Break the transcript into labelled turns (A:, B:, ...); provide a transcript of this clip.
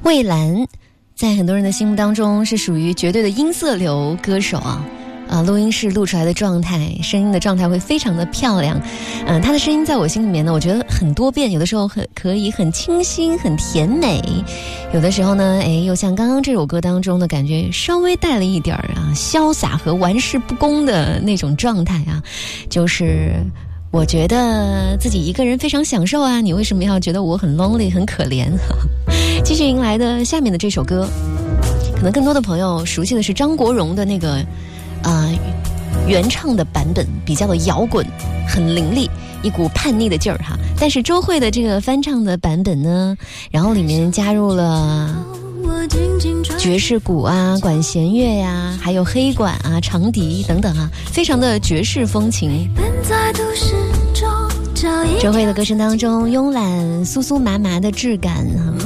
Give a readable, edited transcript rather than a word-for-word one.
A: 蔚蓝在很多人的心目当中是属于绝对的音色流歌手啊。录音室录出来的状态，声音的状态会非常的漂亮。他的声音在我心里面呢，我觉得很多变，有的时候可以很清新、很甜美，有的时候呢，又像刚刚这首歌当中的感觉，稍微带了一点潇洒和玩世不恭的那种状态啊，就是我觉得自己一个人非常享受啊，你为什么要觉得我很 lonely 很可怜？继续迎来的下面的这首歌，可能更多的朋友熟悉的是张国荣的那个原唱的版本，比较的摇滚，很凌厉，一股叛逆的劲儿哈。但是周蕙的这个翻唱的版本呢，然后里面加入了爵士鼓啊、管弦乐呀、还有黑管啊、长笛等等啊，非常的爵士风情。周蕙的歌声当中慵懒酥酥麻麻的质感啊，